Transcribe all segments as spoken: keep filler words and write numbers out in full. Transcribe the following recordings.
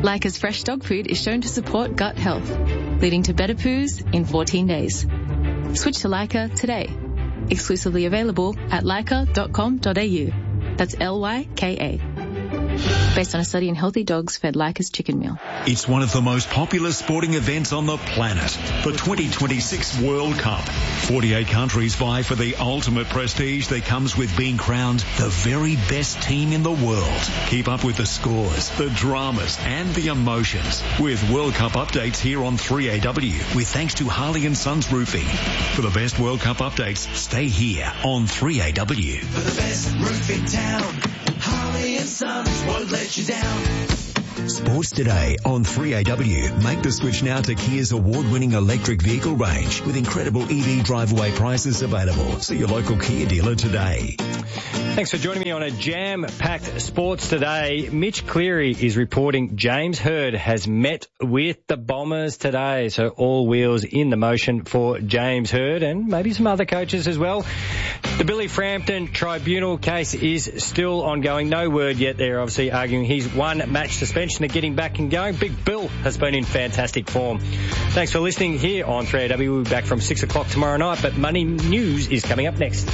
Leica's fresh dog food is shown to support gut health, leading to better poos in fourteen days. Switch to Leica today. Exclusively available at leica dot com dot a u. That's L Y K A. Based on a study in healthy dogs fed Leica's chicken meal. It's one of the most popular sporting events on the planet, the twenty twenty-six World Cup. forty-eight countries vie for the ultimate prestige that comes with being crowned the very best team in the world. Keep up with the scores, the dramas and the emotions with World Cup updates here on three A W with thanks to Harley and Sons Roofing. For the best World Cup updates, stay here on three A W. For the best roof in town, Harley and Sons won't let you down. Sports Today on three A W. Make the switch now to Kia's award-winning electric vehicle range with incredible E V drive-away prices available. See your local Kia dealer today. Thanks for joining me on a jam-packed Sports Today. Mitch Cleary is reporting James Hird has met with the Bombers today. So all wheels in the motion for James Hird and maybe some other coaches as well. The Billy Frampton tribunal case is still ongoing. No word yet. They're obviously arguing he's one match suspension of getting back and going. Big Bill has been in fantastic form. Thanks for listening here on three A W. We'll be back from six o'clock tomorrow night, but Money News is coming up next.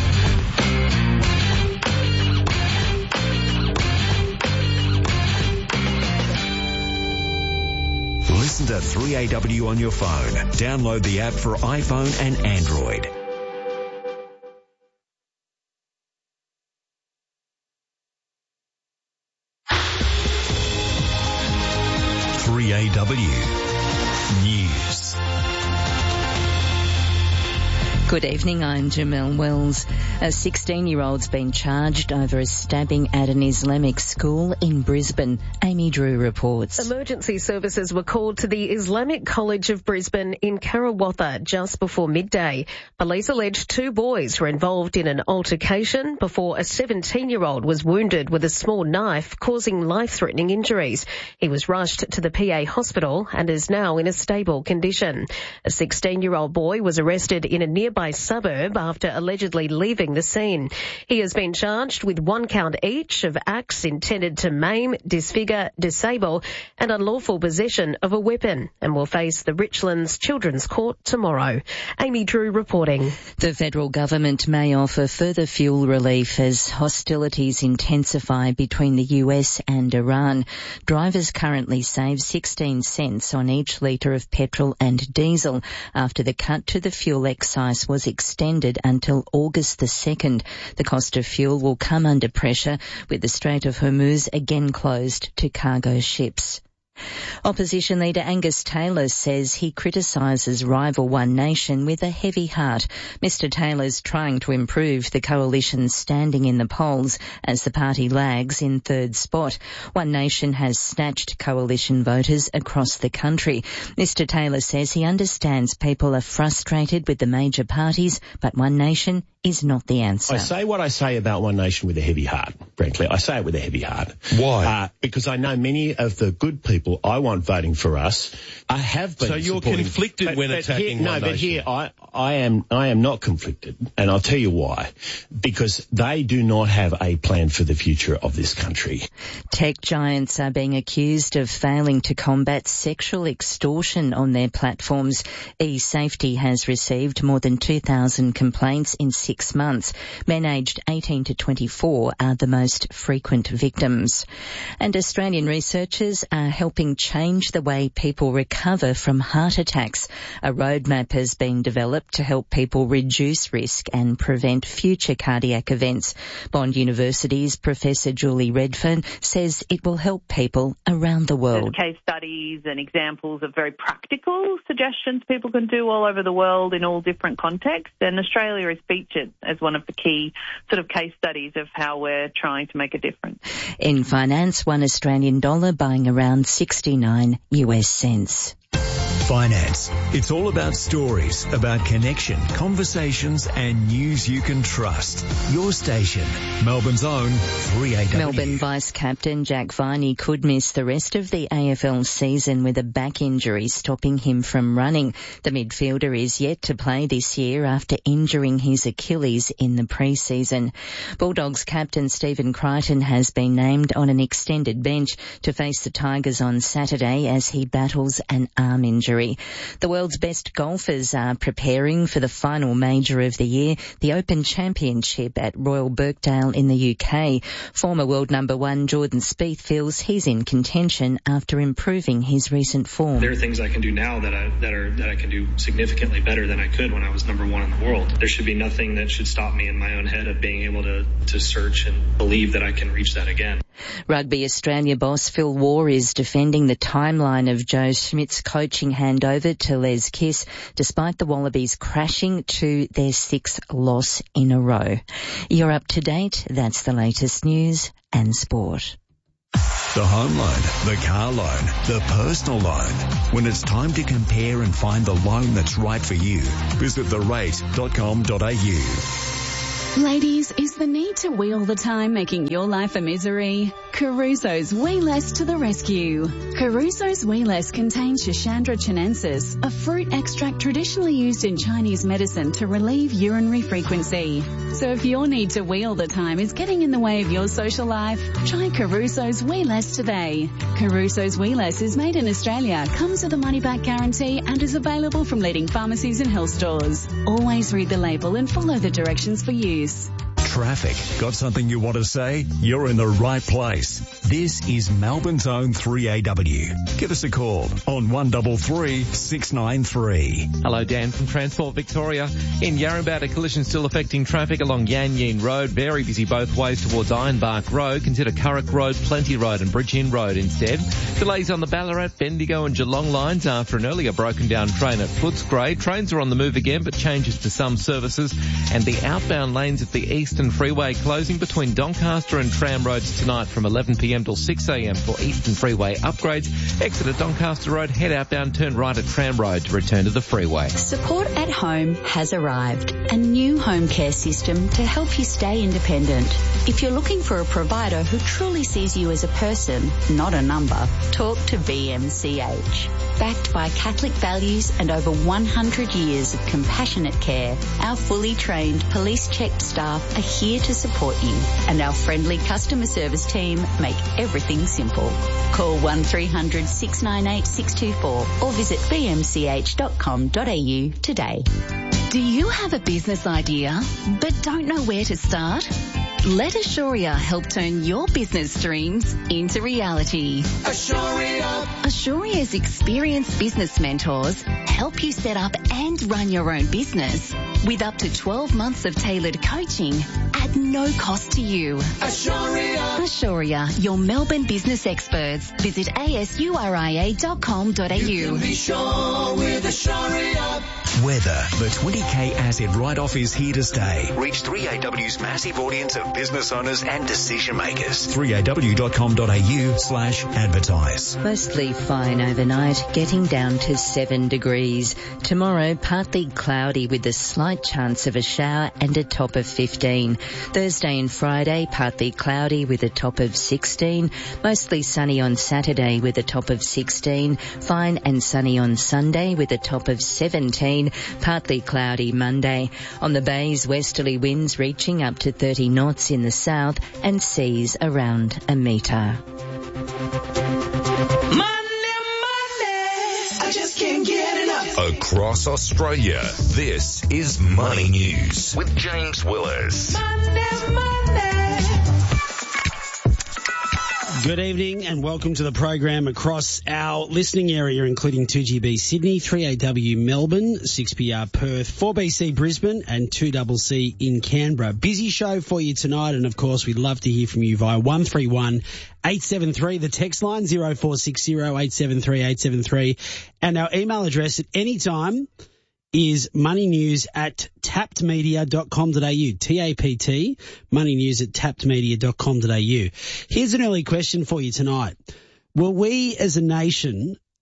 Listen to three A W on your phone. Download the app for iPhone and Android. three A W News. Good evening, I'm Jamelle Wells. A sixteen-year-old's been charged over a stabbing at an Islamic school in Brisbane. Amy Drew reports. Emergency services were called to the Islamic College of Brisbane in Karawatha just before midday. Police allege two boys were involved in an altercation before a seventeen-year-old was wounded with a small knife, causing life-threatening injuries. He was rushed to the P A hospital and is now in a stable condition. A sixteen-year-old boy was arrested in a nearby suburb after allegedly leaving the scene. He has been charged with one count each of acts intended to maim, disfigure, disable and unlawful possession of a weapon and will face the Richlands Children's Court tomorrow. Amy Drew reporting. The federal government may offer further fuel relief as hostilities intensify between the U S and Iran. Drivers currently save sixteen cents on each litre of petrol and diesel after the cut to the fuel excise was extended until August the second. The cost of fuel will come under pressure with the Strait of Hormuz again closed to cargo ships. Opposition leader Angus Taylor says he criticises rival One Nation with a heavy heart. Mister Taylor's trying to improve the coalition's standing in the polls as the party lags in third spot. One Nation has snatched coalition voters across the country. Mister Taylor says he understands people are frustrated with the major parties, but One Nation is not the answer. I say what I say about One Nation with a heavy heart, frankly. I say it with a heavy heart. Why? Uh, because I know many of the good people I want voting for us I have been So you're supporting, conflicted but, when but attacking here, One No, but Nation. here I, I am I am not conflicted, and I'll tell you why. Because they do not have a plan for the future of this country. Tech giants are being accused of failing to combat sexual extortion on their platforms. eSafety has received more than two thousand complaints in six months. Men aged eighteen to twenty-four are the most frequent victims. And Australian researchers are helping change the way people recover from heart attacks. A roadmap has been developed to help people reduce risk and prevent future cardiac events. Bond University's Professor Julie Redfern says it will help people around the world. There's case studies and examples of very practical suggestions people can do all over the world in all different contexts, and Australia is featured as one of the key sort of case studies of how we're trying to make a difference. In finance, one Australian dollar buying around sixty-nine U S cents. Finance. It's all about stories, about connection, conversations and news you can trust. Your station, Melbourne's own three A W. Melbourne Vice-Captain Jack Viney could miss the rest of the A F L season with a back injury stopping him from running. The midfielder is yet to play this year after injuring his Achilles in the pre-season. Bulldogs captain Stephen Crichton has been named on an extended bench to face the Tigers on Saturday as he battles an arm injury. The world's best golfers are preparing for the final major of the year, the Open Championship at Royal Birkdale in the U K. Former world number one Jordan Spieth feels he's in contention after improving his recent form. There are things I can do now that I that are that I can do significantly better than I could when I was number one in the world. There should be nothing that should stop me in my own head of being able to to search and believe that I can reach that again. Rugby Australia boss Phil Waugh is defending the timeline of Joe Schmidt's coaching handover to Les Kiss, despite the Wallabies crashing to their sixth loss in a row. You're up to date. That's the latest news and sport. The home loan, the car loan, the personal loan. When it's time to compare and find the loan that's right for you, visit the rate dot com dot a u. Ladies, is the need to wee all the time making your life a misery? Caruso's Wee Less to the rescue. Caruso's Wee Less contains Schisandra chinensis, a fruit extract traditionally used in Chinese medicine to relieve urinary frequency. So if your need to wee all the time is getting in the way of your social life, try Caruso's Wee Less today. Caruso's Wee Less is made in Australia, comes with a money-back guarantee and is available from leading pharmacies and health stores. Always read the label and follow the directions for use. Traffic. Got something you want to say? You're in the right place. This is Melbourne's own three A W. Give us a call on one three three, six nine three. Hello, Dan from Transport Victoria. In Yarrambat, a collision still affecting traffic along Yan Yean Road. Very busy both ways towards Ironbark Road. Consider Currick Road, Plenty Road and Bridge Inn Road instead. Delays on the Ballarat, Bendigo and Geelong lines after an earlier broken down train at Footscray. Trains are on the move again, but changes to some services. And the outbound lanes at the Eastern Freeway closing between Doncaster and Tram Roads tonight from eleven p m till six a m for Eastern Freeway upgrades. Exit at Doncaster Road, head outbound, turn right at Tram Road to return to the freeway. Support at Home has arrived, a new home care system to help you stay independent. If you're looking for a provider who truly sees you as a person, not a number, talk to B M C H. Backed by Catholic values and over one hundred years of compassionate care, our fully trained police-checked staff are here to support you, and our friendly customer service team make everything simple. Call one three hundred, six nine eight, six two four or visit b m c h dot com dot a u today. Do you have a business idea but don't know where to start? Let Assuria help turn your business dreams into reality. Assuria. Assuria's experienced business mentors help you set up and run your own business with up to twelve months of tailored coaching at no cost to you. Assuria. Assuria, your Melbourne business experts. Visit a s u r i a dot com dot a u. You can be sure with Assuria. Weather. The twenty k asset write-off is here to stay. Reach three A W's massive audience of business owners and decision makers. three a w dot com dot a u slash advertise. Mostly fine overnight, getting down to seven degrees. Tomorrow, partly cloudy with a slight chance of a shower and a top of fifteen. Thursday and Friday, partly cloudy with a top of sixteen. Mostly sunny on Saturday with a top of sixteen. Fine and sunny on Sunday with a top of seventeen. Partly cloudy Monday. On the bays, westerly winds reaching up to thirty knots in the south and seas around a metre. Across Australia, this is Money News with James Willis. Monday, Monday. Good evening and welcome to the program across our listening area, including two G B Sydney, three A W Melbourne, six P R Perth, four B C Brisbane and two C C in Canberra. Busy show for you tonight, and of course we'd love to hear from you via one three one, eight seven three, the text line zero four six zero, eight seven three, eight seven three, and our email address at any time is moneynews at tapped media dot com dot a u. T A P T, moneynews at tapped media dot com dot a u. Here's an early question for you tonight. Will we as a nation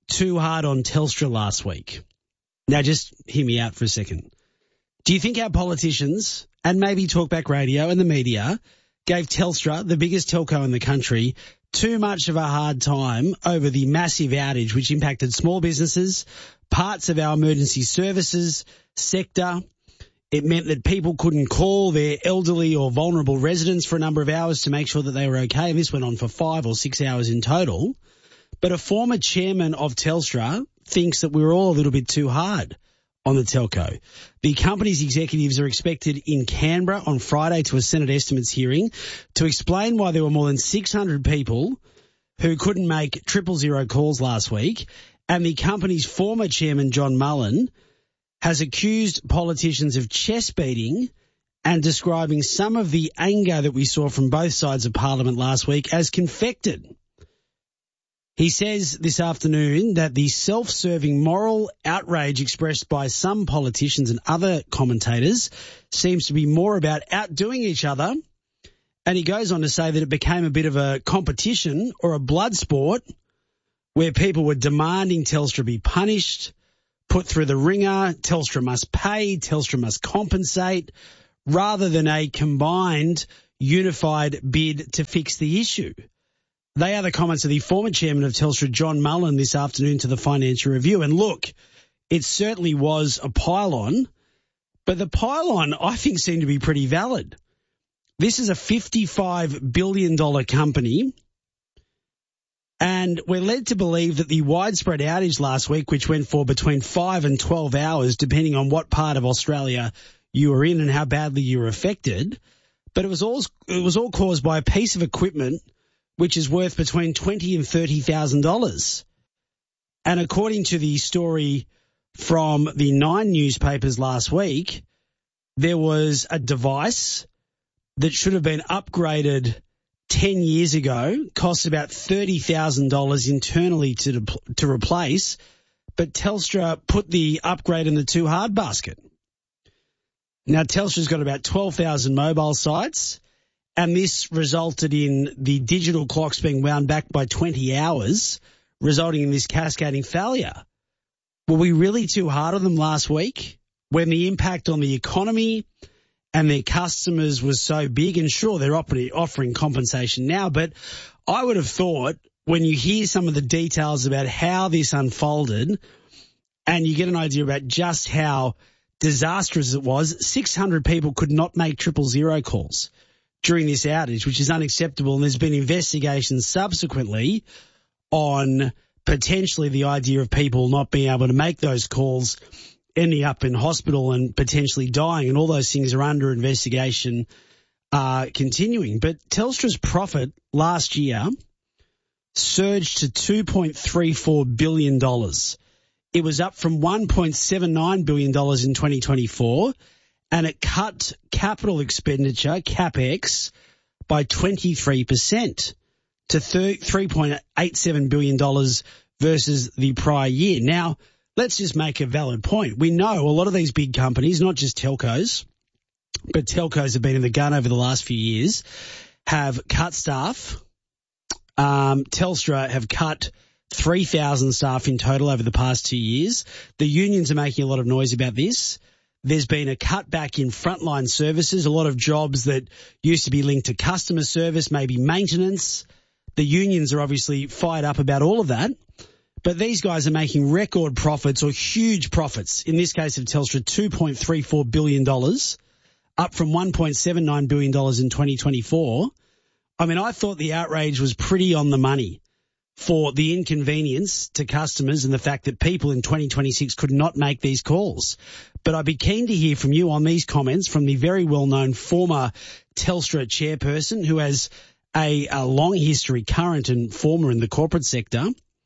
too hard on Telstra last week? Now, just hear me out for a second. Do you think our politicians and maybe Talkback Radio and the media gave Telstra, the biggest telco in the country, too much of a hard time over the massive outage which impacted small businesses, parts of our emergency services sector? It meant that people couldn't call their elderly or vulnerable residents for a number of hours to make sure that they were okay, and this went on for five or six hours in total. But a former chairman of Telstra thinks that we were all a little bit too hard on the telco. The company's executives are expected in Canberra on Friday to a Senate estimates hearing to explain why there were more than six hundred people who couldn't make triple zero calls last week. And the company's former chairman, John Mullen, has accused politicians of chest beating and describing some of the anger that we saw from both sides of Parliament last week as confected. He says this afternoon that the self-serving moral outrage expressed by some politicians and other commentators seems to be more about outdoing each other. And he goes on to say that it became a bit of a competition or a blood sport where people were demanding Telstra be punished, put through the ringer, Telstra must pay, Telstra must compensate, rather than a combined, unified bid to fix the issue. They are the comments of the former chairman of Telstra, John Mullen, this afternoon to the Financial Review. And look, it certainly was a pile-on, but the pile-on, I think, seemed to be pretty valid. This is a fifty-five billion dollars company, and we're led to believe that the widespread outage last week, which went for between five and twelve hours, depending on what part of Australia you were in and how badly you were affected, but it was all, it was all caused by a piece of equipment which is worth between twenty thousand dollars and thirty thousand dollars. And according to the story from the Nine newspapers last week, there was a device that should have been upgraded ten years ago, cost about thirty thousand dollars internally to to replace, but Telstra put the upgrade in the too hard basket. Now, Telstra's got about twelve thousand mobile sites, and this resulted in the digital clocks being wound back by twenty hours, resulting in this cascading failure. Were we really too hard on them last week when the impact on the economy and their customers was so big? And sure, they're offering compensation now, but I would have thought when you hear some of the details about how this unfolded and you get an idea about just how disastrous it was, six hundred people could not make triple zero calls during this outage, which is unacceptable. And there's been investigations subsequently on potentially the idea of people not being able to make those calls, ending up in hospital and potentially dying, and all those things are under investigation, uh, continuing. But Telstra's profit last year surged to two point three four billion dollars. It was up from one point seven nine billion dollars in twenty twenty-four, and it cut capital expenditure, CapEx, by twenty-three percent to three point eight seven billion dollars versus the prior year. Now, let's just make a valid point. We know a lot of these big companies, not just telcos, but telcos have been in the gun over the last few years, have cut staff. Um, Telstra have cut three thousand staff in total over the past two years. The unions are making a lot of noise about this. There's been a cutback in frontline services, a lot of jobs that used to be linked to customer service, maybe maintenance. The unions are obviously fired up about all of that. But these guys are making record profits, or huge profits. In this case of Telstra, two point three four billion dollars, up from one point seven nine billion dollars in twenty twenty-four. I mean, I thought the outrage was pretty on the money for the inconvenience to customers and the fact that people in twenty twenty-six could not make these calls. But I'd be keen to hear from you on these comments from the very well-known former Telstra chairperson who has a, a long history, current and former, in the corporate sector.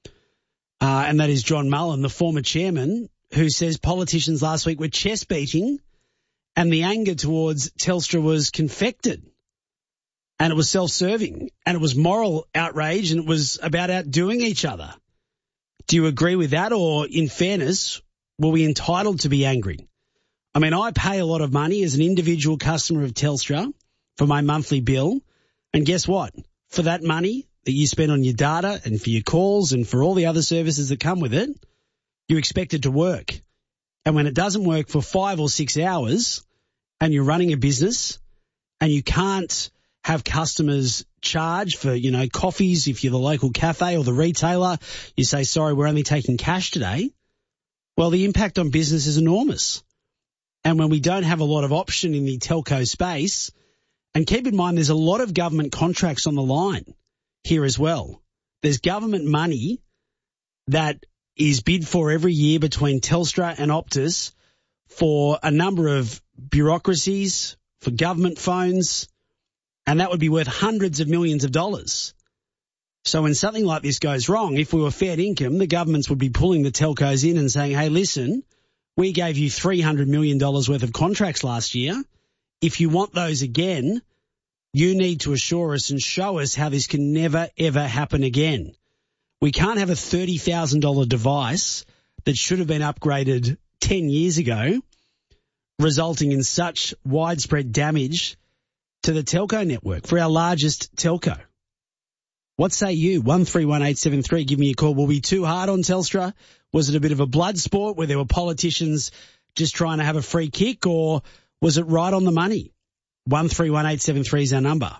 Uh, and that is John Mullen, the former chairman, who says politicians last week were chest beating and the anger towards Telstra was confected. And it was self-serving, and it was moral outrage, and it was about outdoing each other. Do you agree with that? Or, in fairness, were we entitled to be angry? I mean, I pay a lot of money as an individual customer of Telstra for my monthly bill, and guess what? For that money, that you spend on your data and for your calls and for all the other services that come with it, you expect it to work. And when it doesn't work for five or six hours and you're running a business and you can't have customers charge for, you know, coffees, if you're the local cafe or the retailer, you say, sorry, we're only taking cash today. Well, the impact on business is enormous. And when we don't have a lot of option in the telco space, and keep in mind there's a lot of government contracts on the line here as well. There's government money that is bid for every year between Telstra and Optus for a number of bureaucracies, for government phones, and that would be worth hundreds of millions of dollars. So when something like this goes wrong, if we were fair income, the governments would be pulling the telcos in and saying, hey, listen, we gave you three hundred million dollars worth of contracts last year. If you want those again, you need to assure us and show us how this can never, ever happen again. We can't have a thirty thousand dollars device that should have been upgraded ten years ago, resulting in such widespread damage to the telco network for our largest telco. What say you? one three one eight seven three. Give me a call. Will we be too hard on Telstra? Was it a bit of a blood sport where there were politicians just trying to have a free kick, or was it right on the money? one three one eight seven three is our number.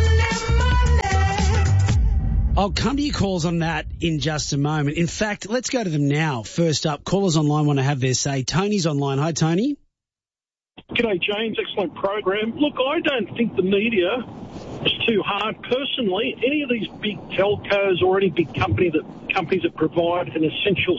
I'll come to your calls on that in just a moment. In fact, let's go to them now. First up, callers online want to have their say. Tony's online. Hi, Tony. G'day, James. Excellent program. Look, I don't think the media is too hard. Personally, any of these big telcos or any big company that companies that provide an essential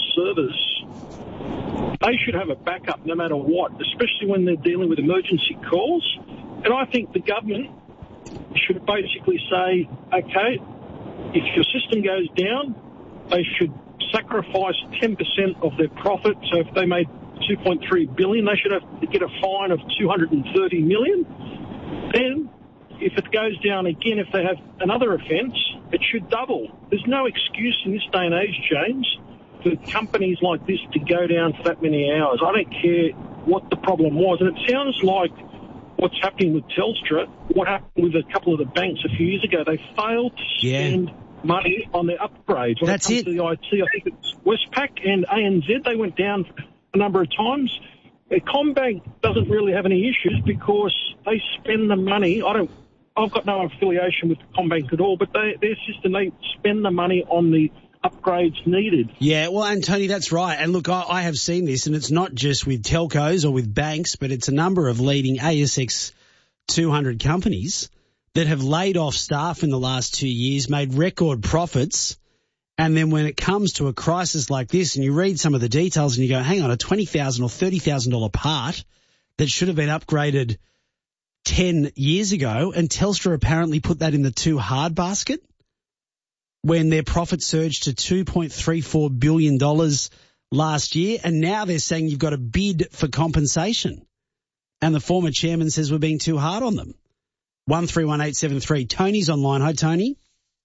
service, they should have a backup no matter what, especially when they're dealing with emergency calls. And I think the government should basically say, okay, if your system goes down, they should sacrifice ten percent of their profit. So if they made two point three billion dollars, they should have to get a fine of two hundred thirty million dollars. Then, if it goes down again, if they have another offence, it should double. There's no excuse in this day and age, James, for companies like this to go down for that many hours. I don't care what the problem was. And it sounds like what's happening with Telstra, what happened with a couple of the banks a few years ago. They failed to spend yeah. money on their upgrades. When That's it comes it. to the I T, I think it's Westpac and A N Z, they went down a number of times. Uh, Combank doesn't really have any issues because they spend the money. I don't, I've got no affiliation with Combank at all, but they, their system, they spend the money on the upgrades needed. Yeah, well, and Tony, that's right. And look, I, I have seen this, and it's not just with telcos or with banks, but it's a number of leading A S X two hundred companies that have laid off staff in the last two years, made record profits, and then when it comes to a crisis like this, and you read some of the details and you go, hang on, a twenty thousand dollars or thirty thousand dollars part that should have been upgraded ten years ago, and Telstra apparently put that in the too hard basket when their profit surged to two point three four billion dollars last year, and now they're saying you've got to bid for compensation. And the former chairman says we're being too hard on them. one three one eight seven three. Tony's online. Hi, Tony.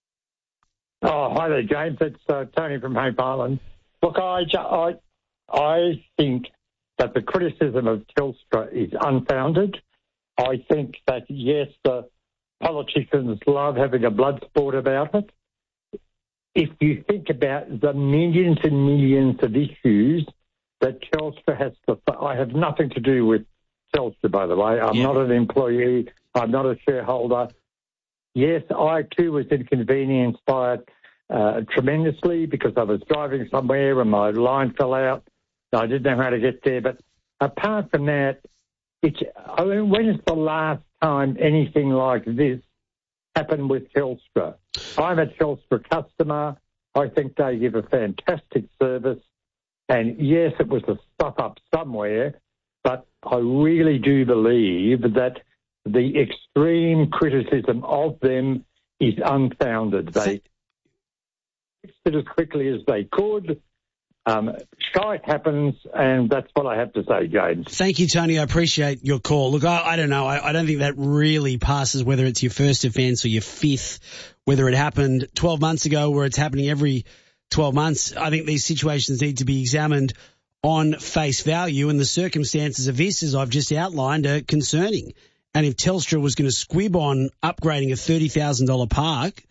Oh, hi there, James. It's uh, Tony from Hope Island. Look, I, I, I think that the criticism of Telstra is unfounded. I think that, yes, the politicians love having a blood sport about it. If you think about the millions and millions of issues that Telstra has to... I have nothing to do with Telstra, by the way. I'm yeah. not an employee. I'm not a shareholder. Yes, I too was inconvenienced by it uh, tremendously because I was driving somewhere and my line fell out. I didn't know how to get there. But apart from that, it's, I mean, when is the last time anything like this happened with Telstra? I'm a Telstra customer. I think they give a fantastic service. And yes, it was a stuff-up somewhere, but I really do believe that the extreme criticism of them is unfounded. They fixed it as quickly as they could. Um, shite happens, and that's what I have to say, James. Thank you, Tony. I appreciate your call. Look, I, I don't know. I, I don't think that really passes whether it's your first offence or your fifth, whether it happened twelve months ago or it's happening every twelve months. I think these situations need to be examined on face value, and the circumstances of this, as I've just outlined, are concerning. And if Telstra was going to squib on upgrading a thirty thousand dollars park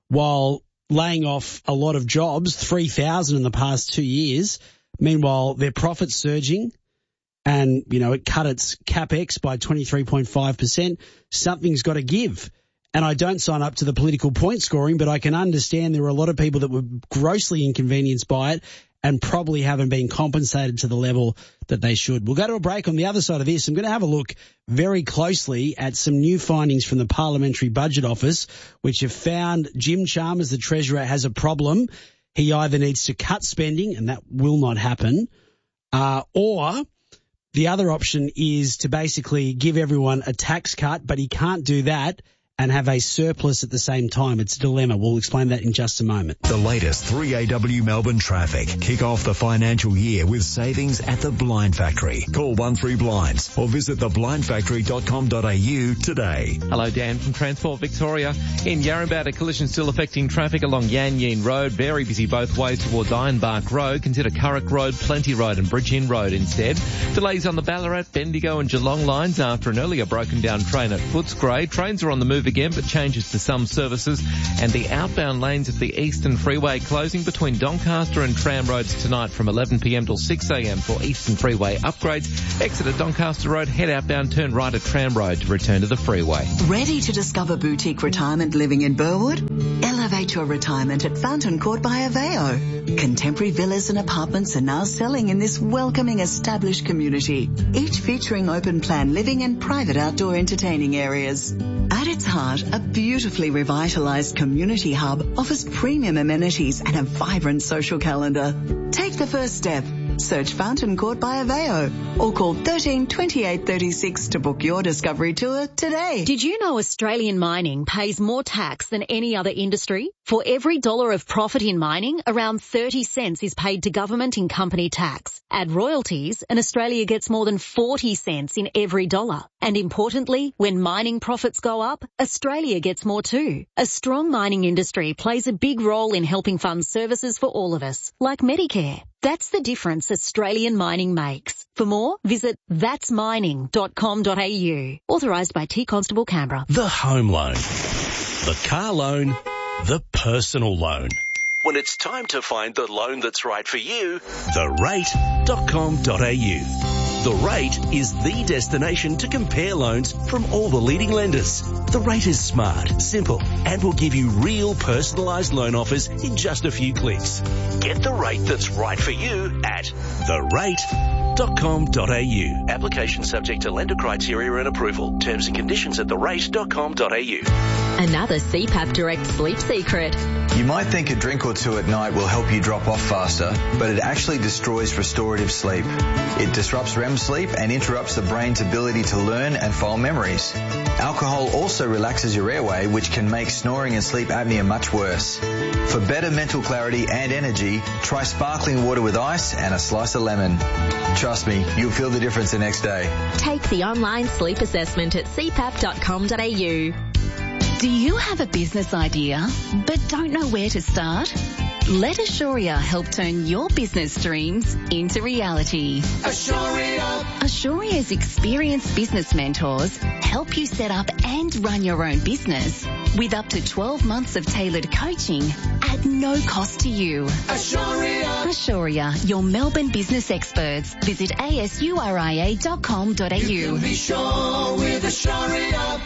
while laying off a lot of jobs, three thousand in the past two years. Meanwhile, their profits surging and, you know, it cut its capex by twenty-three point five percent. Something's got to give. And I don't sign up to the political point scoring, but I can understand there are a lot of people that were grossly inconvenienced by it and probably haven't been compensated to the level that they should. We'll go to a break. On the other side of this, I'm going to have a look very closely at some new findings from the Parliamentary Budget Office, which have found Jim Chalmers, the Treasurer, has a problem. He either needs to cut spending, and that will not happen, uh, or the other option is to basically give everyone a tax cut, but he can't do that and have a surplus at the same time. It's a dilemma. We'll explain that in just a moment. The latest three A W Melbourne traffic. Kick off the financial year with savings at the Blind Factory. Call one three blinds or visit the blind factory dot com dot a u today. Hello, Dan from Transport Victoria. In Yarrambat, a collision still affecting traffic along Yan Yean Road. Very busy both ways towards Ironbark Road. Consider Currick Road, Plenty Road and Bridge Inn Road instead. Delays on the Ballarat, Bendigo and Geelong lines after an earlier broken down train at Footscray. Trains are on the move again, but changes to some services, and the outbound lanes of the Eastern Freeway closing between Doncaster and Tram Roads tonight from eleven p m till six a m for Eastern Freeway upgrades. Exit at Doncaster Road, head outbound, turn right at Tram Road to return to the freeway. Ready to discover boutique retirement living in Burwood? Elevate your retirement at Fountain Court by Aveo. Contemporary villas and apartments are now selling in this welcoming established community, each featuring open plan living and private outdoor entertaining areas. At its heart, a beautifully revitalised community hub offers premium amenities and a vibrant social calendar. Take the first step. Search Fountain Court by Aveo or call thirteen twenty-eight thirty-six to book your discovery tour today. Did you know Australian mining pays more tax than any other industry? For every dollar of profit in mining, around thirty cents is paid to government in company tax. Add royalties and Australia gets more than forty cents in every dollar. And importantly, when mining profits go up, Australia gets more too. A strong mining industry plays a big role in helping fund services for all of us, like Medicare. That's the difference Australian mining makes. For more, visit that's mining dot com dot a u. Authorised by T Constable Canberra. The home loan, the car loan, the personal loan. When it's time to find the loan that's right for you, the rate dot com dot a u. The Rate is the destination to compare loans from all the leading lenders. The Rate is smart, simple, and will give you real personalised loan offers in just a few clicks. Get the rate that's right for you at the rate dot com dot a u. Application subject to lender criteria and approval. Terms and conditions at the rate dot com dot a u. Another C PAP Direct sleep secret. You might think a drink or two at night will help you drop off faster, but it actually destroys restorative sleep. It disrupts R E M sleep and interrupts the brain's ability to learn and file memories. Alcohol also relaxes your airway, which can make snoring and sleep apnea much worse. For better mental clarity and energy, try sparkling water with ice and a slice of lemon. Trust me, you'll feel the difference the next day. Take the online sleep assessment at c pap dot com dot a u. Do you have a business idea but don't know where to start? Let Assuria help turn your business dreams into reality. Assuria! Assuria's experienced business mentors help you set up and run your own business with up to twelve months of tailored coaching at no cost to you. Assuria! Assuria, your Melbourne business experts. Visit a s u r i a dot com dot a u. You can be sure with Assuria.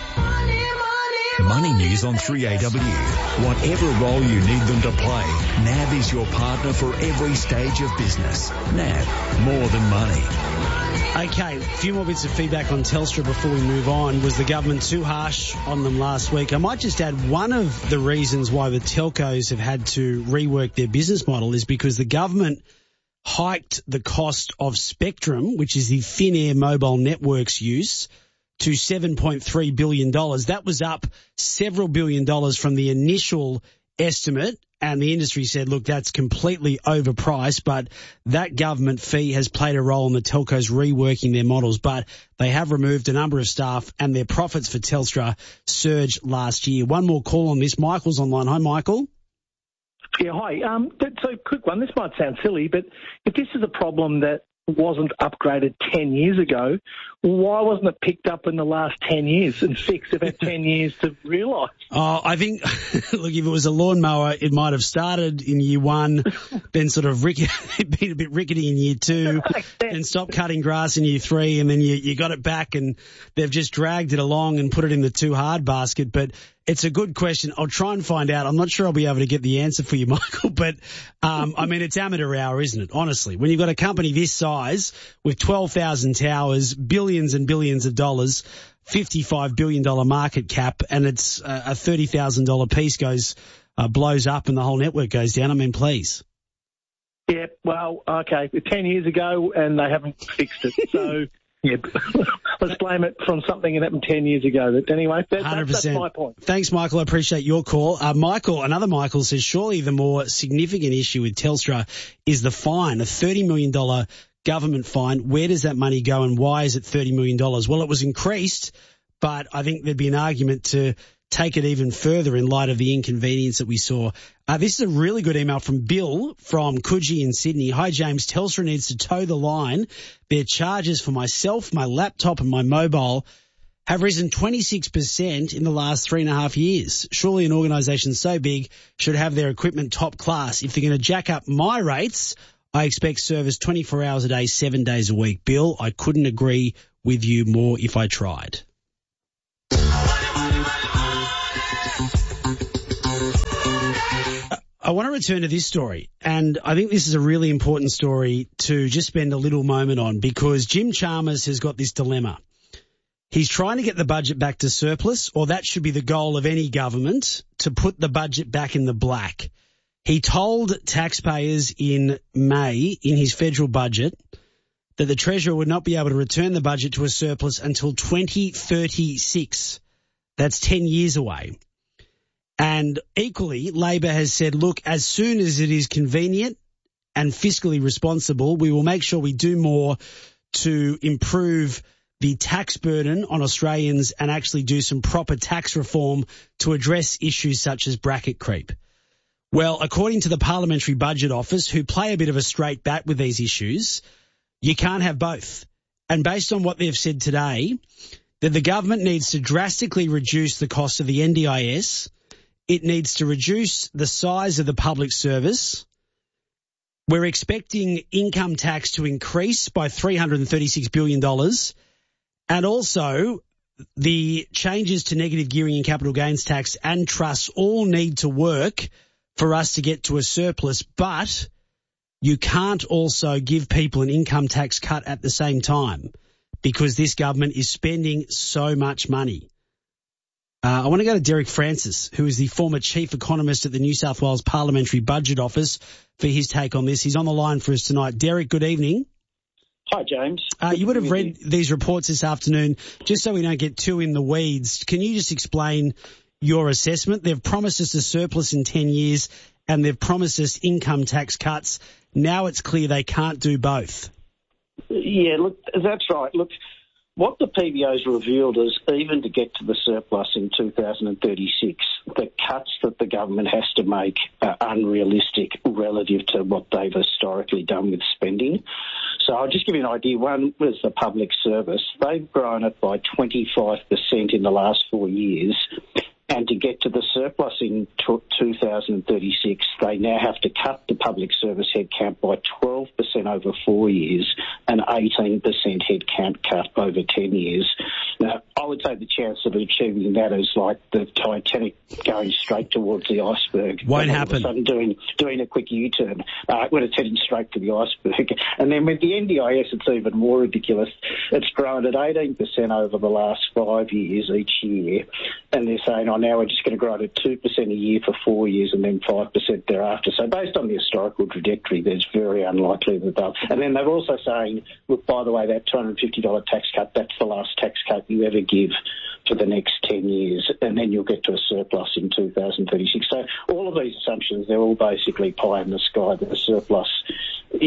Money News on three A W. Whatever role you need them to play, N A B is your partner for every stage of business. N A B, more than money. Okay, a few more bits of feedback on Telstra before we move on. Was the government too harsh on them last week? I might just add one of the reasons why the telcos have had to rework their business model is because the government hiked the cost of Spectrum, which is the thin air mobile networks use, to seven point three billion dollars. That was up several billion dollars from the initial estimate, and the industry said, look, that's completely overpriced, but that government fee has played a role in the telcos reworking their models, but they have removed a number of staff and their profits for Telstra surged last year. One more call on this. Michael's online. Hi, Michael. Yeah, hi. Um, so quick one. This might sound silly, but if this is a problem that wasn't upgraded ten years ago, why wasn't it picked up in the last ten years and fixed about ten years to realise? Oh, I think, look, if it was a lawnmower, it might have started in year one, then sort of rickety, been a bit rickety in year two, and stopped cutting grass in year three, and then you, you got it back and they've just dragged it along and put it in the too hard basket. But it's a good question. I'll try and find out. I'm not sure I'll be able to get the answer for you, Michael, but, um, I mean, it's amateur hour, isn't it? Honestly, when you've got a company this size with twelve thousand towers, billions and billions of dollars, fifty-five billion dollars market cap, and it's uh, a thirty thousand dollars piece goes, uh, blows up and the whole network goes down. I mean, please. Yeah, well, okay, ten years ago and they haven't fixed it. So, yeah, let's blame it from something that happened ten years ago. But anyway, that, one hundred percent. That's my point. Thanks, Michael. I appreciate your call. Uh, Michael, another Michael says, surely the more significant issue with Telstra is the fine, a thirty million dollars government fine. Where does that money go and why is it thirty million dollars? Well, it was increased, but I think there'd be an argument to take it even further in light of the inconvenience that we saw. Uh, this is a really good email from Bill from Coogee in Sydney. Hi, James. Telstra needs to toe the line. Their charges for myself, my laptop and my mobile have risen twenty-six percent in the last three and a half years. Surely an organisation so big should have their equipment top class. If they're going to jack up my rates, I expect service twenty-four hours a day, seven days a week. Bill, I couldn't agree with you more if I tried. I want to return to this story, and I think this is a really important story to just spend a little moment on because Jim Chalmers has got this dilemma. He's trying to get the budget back to surplus, or that should be the goal of any government, to put the budget back in the black. He told taxpayers in May in his federal budget that the Treasurer would not be able to return the budget to a surplus until twenty thirty-six. That's ten years away. And equally, Labor has said, look, as soon as it is convenient and fiscally responsible, we will make sure we do more to improve the tax burden on Australians and actually do some proper tax reform to address issues such as bracket creep. Well, according to the Parliamentary Budget Office, who play a bit of a straight bat with these issues, you can't have both. And based on what they've said today, that the government needs to drastically reduce the cost of the N D I S, it needs to reduce the size of the public service. We're expecting income tax to increase by three hundred thirty-six billion dollars, and also the changes to negative gearing and capital gains tax and trusts all need to work for us to get to a surplus, but you can't also give people an income tax cut at the same time because this government is spending so much money. Uh, I want to go to Derek Francis, who is the former chief economist at the New South Wales Parliamentary Budget Office, for his take on this. He's on the line for us tonight. Derek, good evening. Hi, James. Uh, you would have read these reports this afternoon. Just so we don't get too in the weeds, can you just explain your assessment? They've promised us a surplus in ten years and they've promised us income tax cuts. Now it's clear they can't do both. Yeah, look, that's right. Look, what the P B O's revealed is even to get to the surplus in two thousand thirty-six, the cuts that the government has to make are unrealistic relative to what they've historically done with spending. So I'll just give you an idea. One was the public service. They've grown it by twenty-five percent in the last four years. And to get to the surplus in two thousand thirty-six, they now have to cut the public service headcount by twelve percent over four years and eighteen percent headcount cut over ten years. Now, I would say the chance of achieving that is like the Titanic going straight towards the iceberg. Won't happen. All of a sudden doing, doing a quick U-turn uh, when it's heading straight to the iceberg. And then with the N D I S, it's even more ridiculous. It's grown at eighteen percent over the last five years each year. And they're saying, oh, now we're just going to grow it at two percent a year for four years and then five percent thereafter. So based on the historical trajectory, there's very unlikely that they'll... And then they're also saying, look, by the way, that two hundred fifty dollars tax cut, that's the last tax cut you ever give for the next ten years, and then you'll get to a surplus in two thousand thirty-six. So all of these assumptions, they're all basically pie in the sky that the surplus is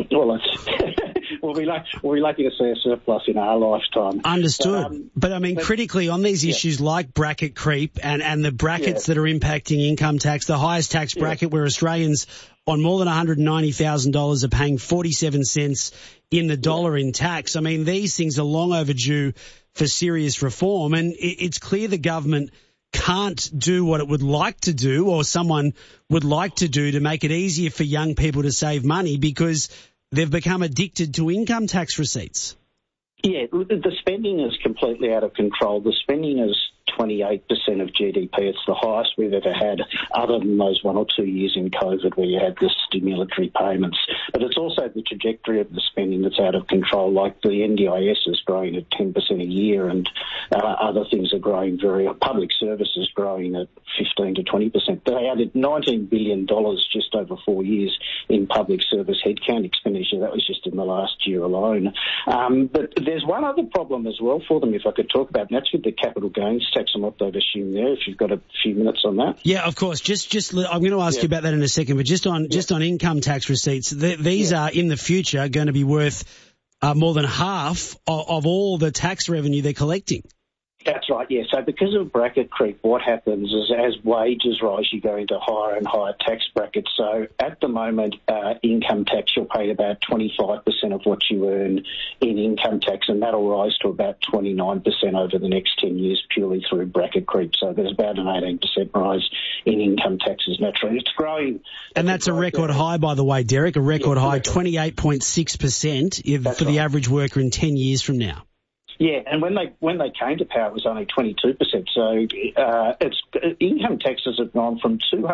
Well, it's we'll, be lucky, we'll be lucky to see a surplus in our lifetime. Understood. But, um, but I mean, but, critically on these yeah. issues like bracket creep and, and the brackets yeah. that are impacting income tax, the highest tax bracket yeah. where Australians on more than one hundred ninety thousand dollars are paying forty-seven cents in the dollar yeah. in tax. I mean, these things are long overdue for serious reform, and it, it's clear the government can't do what it would like to do or someone would like to do to make it easier for young people to save money because they've become addicted to income tax receipts. Yeah, the spending is completely out of control. The spending is twenty-eight percent of G D P. It's the highest we've ever had, other than those one or two years in COVID where you had the stimulatory payments. But it's also the trajectory of the spending that's out of control, like the N D I S is growing at ten percent a year and uh, other things are growing very, public services growing at fifteen to twenty percent. They added nineteen billion dollars just over four years in public service headcount expenditure. That was just in the last year alone. Um, but there's one other problem as well for them, if I could talk about, and that's with the capital gains tax and what they've assumed there, if you've got a few minutes on that. Yeah, of course. Just, just, I'm going to ask yeah. you about that in a second, but just on, yeah. just on income tax receipts, th- these yeah. are in the future going to be worth uh, more than half of, of all the tax revenue they're collecting. That's right, yeah. So because of bracket creep, what happens is as wages rise, you go into higher and higher tax brackets. So at the moment, uh, income tax, you'll pay about twenty-five percent of what you earn in income tax, and that'll rise to about twenty-nine percent over the next ten years purely through bracket creep. So there's about an eighteen percent rise in income taxes naturally. It's growing. And that's a record there. high, by the way, Derek, a record yeah, high, twenty-eight point six percent for right. the average worker in ten years from now. Yeah, and when they when they came to power, it was only twenty-two percent. So uh, it's income taxes have gone from two hundred